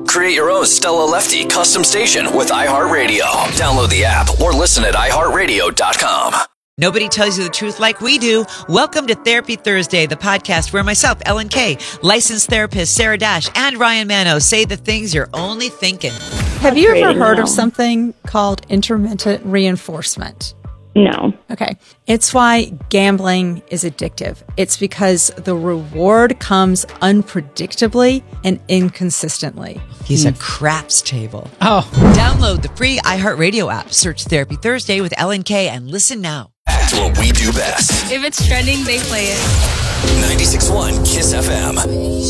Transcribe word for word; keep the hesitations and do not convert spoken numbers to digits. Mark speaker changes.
Speaker 1: Create your own Stella Lefty custom station with iHeartRadio. Download the app or listen at i heart radio dot com.
Speaker 2: Nobody tells you the truth like we do. Welcome to Therapy Thursday, the podcast where myself, Ellen Kay, licensed therapist Sarah Dash, and Ryan Mano say the things you're only thinking.
Speaker 3: Have you ever heard
Speaker 4: no.
Speaker 3: of something called intermittent reinforcement?
Speaker 4: No.
Speaker 3: Okay. It's why gambling is addictive. It's because the reward comes unpredictably and inconsistently.
Speaker 2: He's a craps table.
Speaker 5: Oh.
Speaker 2: Download the free iHeartRadio app. Search Therapy Thursday with Ellen Kay and listen now.
Speaker 1: That's what we do best.
Speaker 6: If it's trending, they play it.
Speaker 1: ninety-six point one Kiss F M.